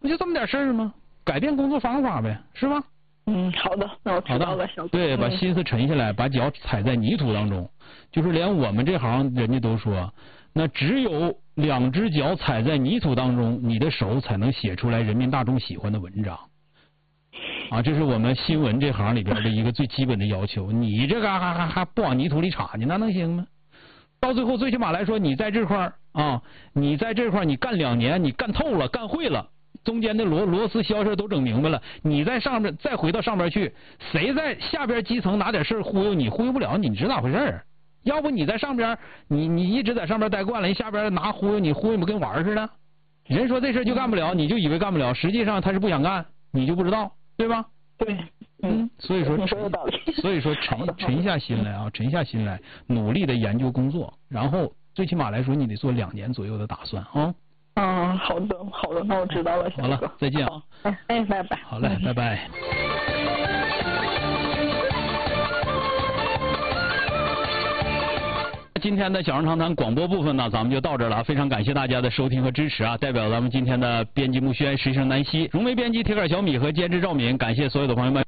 不就这么点事儿吗？改变工作方法呗，是吧？ 好的，那我知道了，小哥。 对，把心思沉下来，把脚踩在泥土当中。就是连我们这行人家都说，那只有2只脚踩在泥土当中，你的手才能写出来人民大众喜欢的文章。啊，这是我们新闻这行里边的一个最基本的要求。你这个还不往泥土里插去，那能行吗？到最后，最起码来说，你在这块啊，你在这块你干2年，你干透了，干会了。中间的螺丝销售都整明白了，你在上面再回到上边去，谁在下边基层拿点事忽悠你，忽悠不了你，你知咋回事？要不你在上边，你一直在上边待惯了，人下边拿忽悠你，忽悠不跟玩似的。人说这事就干不了，你就以为干不了，实际上他是不想干，你就不知道，对吧？ 对， 所以说你说有道理。 所以说沉下心来啊，沉下心来，努力的研究工作，然后最起码来说，你得做2年左右的打算啊。 好的，那我知道了。 好了，再见啊！ 拜拜。 好嘞，拜拜。今天的小人长谈广播部分呢，咱们就到这儿了，非常感谢大家的收听和支持啊！代表咱们今天的编辑木轩、实习生南希、融媒编辑铁杆小米和监制赵敏，感谢所有的朋友们。